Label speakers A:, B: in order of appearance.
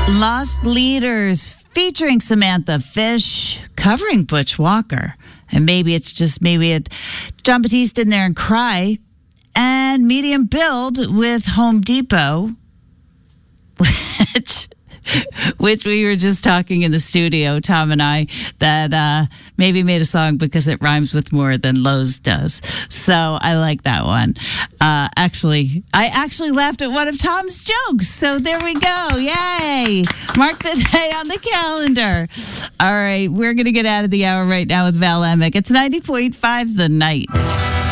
A: Lost Leaders featuring Samantha Fish, covering Butch Walker. And maybe it's just John Batiste in there and Cry. And Medium Build with Home Depot, which we were just talking in the studio, Tom and I, that maybe made a song because it rhymes with more than Lowe's does. So I like that one. I actually laughed at one of Tom's jokes. So there we go. Yay. Mark the day on the calendar. All right. We're going to get out of the hour right now with Val Emick. It's 90.5 The Night.